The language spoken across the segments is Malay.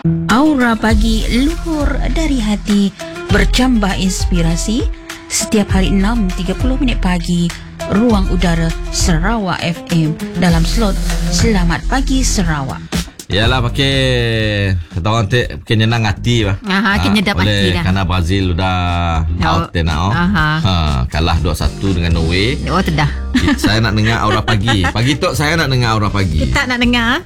Aura Pagi luhur dari hati, bercambah inspirasi. Setiap hari 6.30 pagi, Ruang Udara Sarawak FM dalam slot Selamat Pagi Sarawak. Yalah, pakai kata orang pakai nyenang hati lah. Kenyedap hati dah. Kerana Brazil dah out now. Kalah 2-1 dengan Norway. Oh, tedah. Saya nak dengar Aura Pagi. Pagi tu saya nak dengar Aura Pagi. Kita nak dengar.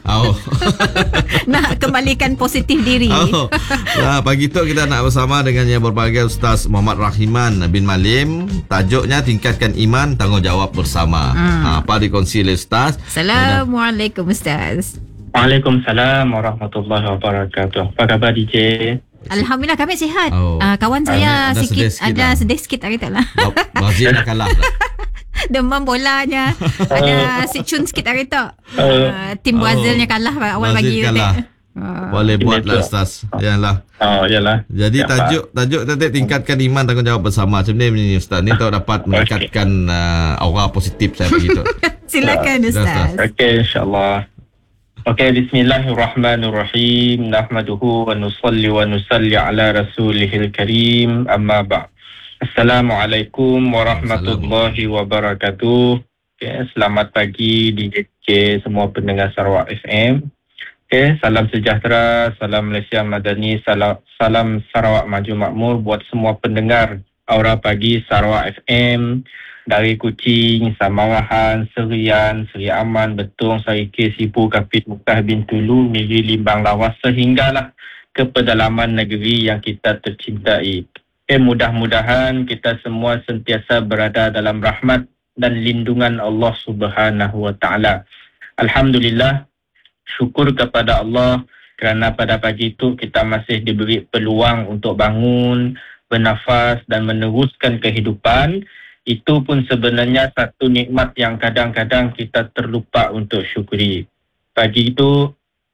Nak kembalikan positif diri. Pagi tu kita nak bersama dengan yang berbahagia Ustaz Muhammad Rahiman bin Malim. Tajuknya tingkatkan iman, tanggungjawab bersama. Apa dikongsi oleh Ustaz? Assalamualaikum Ustaz. Waalaikumsalam warahmatullahi wabarakatuh. Apa khabar DJ? Alhamdulillah kami sihat. Kawan saya sedih sikit hari tu lah. Brazil dah kalah. Demam bolanya. Ada sicun sikit hari tu. Tim Brazilnya kalah awal pagi tu. Boleh buatlah Ustaz. Yalah. Yalah. Jadi tajuk tadi tingkatkan iman, tanggungjawab bersama. Macam ni Ustaz ni tak dapat meningkatkan aura positif saya begitu. Silakan Ustaz. Okey, insya-Allah. Okay, bismillahirrahmanirrahim. Nahmaduhu wa nusalli ala rasulihil karim. Amma ba'd. Assalamualaikum warahmatullahi wabarakatuh. Okay, selamat pagi DJ semua pendengar Sarawak FM. Okay, salam sejahtera, salam Malaysia Madani, salam Sarawak Maju Makmur buat semua pendengar Aura Pagi Sarawak FM. Dari Kuching, Samawahan, Serian, Seri Aman, Betong, Sarike, Sipu, Kapit, Mukah bin Tulu, Miri, Limbang, Lawas, sehinggalah ke pedalaman negeri yang kita tercintai. Mudah-mudahan kita semua sentiasa berada dalam rahmat dan lindungan Allah Subhanahu wa Ta'ala. Alhamdulillah, syukur kepada Allah kerana pada pagi itu kita masih diberi peluang untuk bangun, bernafas dan meneruskan kehidupan. Itu pun sebenarnya satu nikmat yang kadang-kadang kita terlupa untuk syukuri. Pagi itu,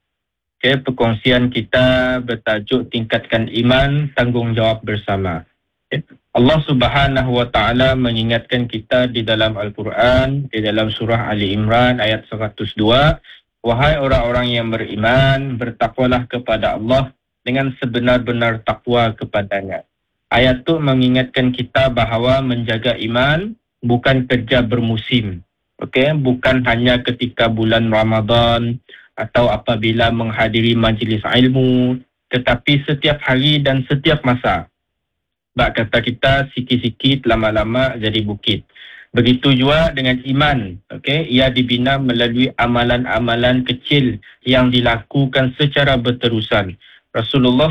perkongsian kita bertajuk tingkatkan iman, tanggungjawab bersama. Allah Subhanahu wa Ta'ala mengingatkan kita di dalam Al-Quran, di dalam surah Ali Imran ayat 102, wahai orang-orang yang beriman, bertakwalah kepada Allah dengan sebenar-benar takwa kepadanya. Ayat itu mengingatkan kita bahawa menjaga iman bukan kerja bermusim. Bukan hanya ketika bulan Ramadan atau apabila menghadiri majlis ilmu, tetapi setiap hari dan setiap masa. Bak kata kita, sikit-sikit lama-lama jadi bukit. Begitu juga dengan iman. Ia dibina melalui amalan-amalan kecil yang dilakukan secara berterusan. Rasulullah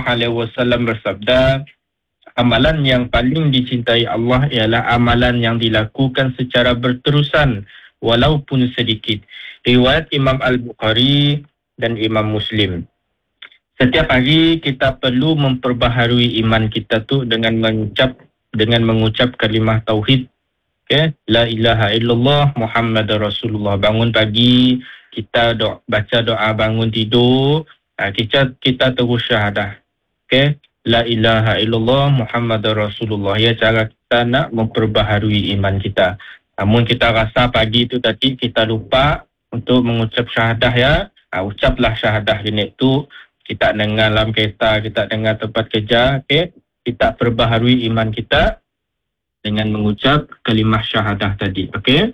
SAW bersabda, amalan yang paling dicintai Allah ialah amalan yang dilakukan secara berterusan walaupun sedikit. Riwayat Imam Al-Bukhari dan Imam Muslim. Setiap hari kita perlu memperbaharui iman kita tu dengan mengucap kalimah tauhid. La ilaha illallah Muhammad Rasulullah. Bangun pagi kita baca doa bangun tidur, kita terus syahadah. La ilaha illallah Muhammad Rasulullah. Ya, cara kita nak memperbaharui iman kita. Namun kita rasa pagi tu tadi kita lupa untuk mengucap syahadah ya. Ucaplah syahadah ini tu. Kita dengar dalam kereta, kita dengar tempat kerja. Kita perbaharui iman kita dengan mengucap kalimah syahadah tadi.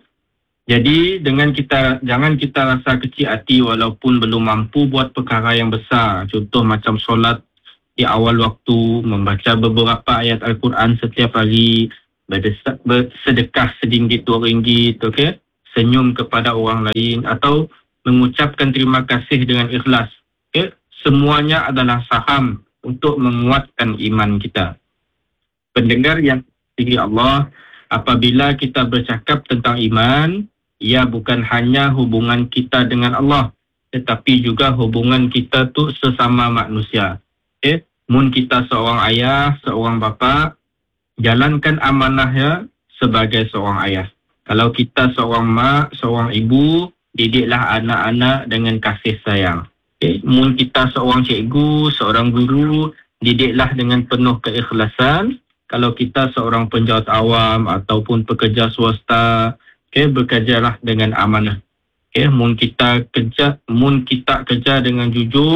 Jadi jangan kita rasa kecil hati walaupun belum mampu buat perkara yang besar. Contoh macam solat di awal waktu, membaca beberapa ayat Al-Quran setiap hari, bersedekah sedikit RM2, senyum kepada orang lain, atau mengucapkan terima kasih dengan ikhlas. Semuanya adalah saham untuk menguatkan iman kita. Pendengar yang dikasihi Allah, apabila kita bercakap tentang iman, ia bukan hanya hubungan kita dengan Allah, tetapi juga hubungan kita tu sesama manusia. Mun kita seorang ayah, seorang bapa, jalankan amanahnya sebagai seorang ayah. Kalau kita seorang mak, seorang ibu, didiklah anak-anak dengan kasih sayang. Mun kita seorang cikgu, seorang guru, didiklah dengan penuh keikhlasan. Kalau kita seorang penjawat awam ataupun pekerja swasta, bekerjalah dengan amanah. Mun kita kerja dengan jujur,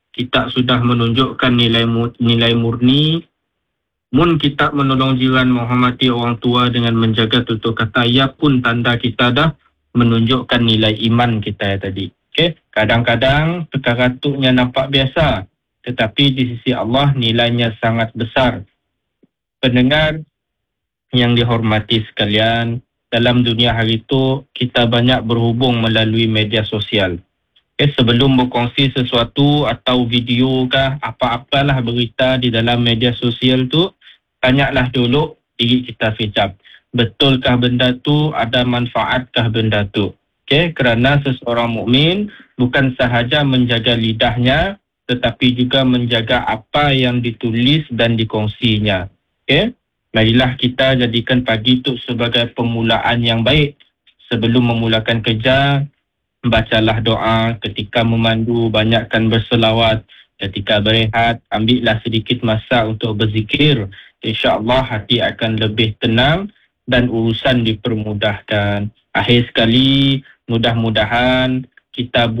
kita sudah menunjukkan nilai murni. Mun kita menolong jiran, menghormati orang tua dengan menjaga tutur kata, ia pun tanda kita dah menunjukkan nilai iman kita tadi. Okay? Kadang-kadang perkara tuknya nampak biasa, tetapi di sisi Allah nilainya sangat besar. Pendengar yang dihormati sekalian, dalam dunia hari itu kita banyak berhubung melalui media sosial. Sebelum berkongsi sesuatu atau video kah, apa-apalah berita di dalam media sosial tu, tanyalah dulu diri kita sekejap. Betulkah benda tu, ada manfaatkah benda tu? Kerana seseorang mukmin bukan sahaja menjaga lidahnya, tetapi juga menjaga apa yang ditulis dan dikongsinya. Marilah kita jadikan pagi itu sebagai permulaan yang baik. Sebelum memulakan kerja, bacalah doa. Ketika memandu, banyakkan berselawat. Ketika berehat, ambillah sedikit masa untuk berzikir. InsyaAllah hati akan lebih tenang dan urusan dipermudahkan. Akhir sekali, mudah-mudahan kita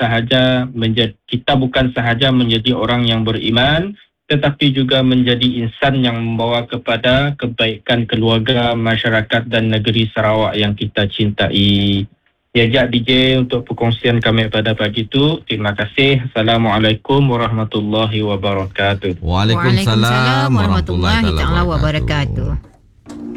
bukan sahaja menjadi orang yang beriman, tetapi juga menjadi insan yang membawa kepada kebaikan keluarga, masyarakat dan negeri Sarawak yang kita cintai. Diajak DJ untuk perkongsian kami pada pagi itu. Terima kasih. Assalamualaikum warahmatullahi wabarakatuh. Waalaikumsalam warahmatullahi wabarakatuh.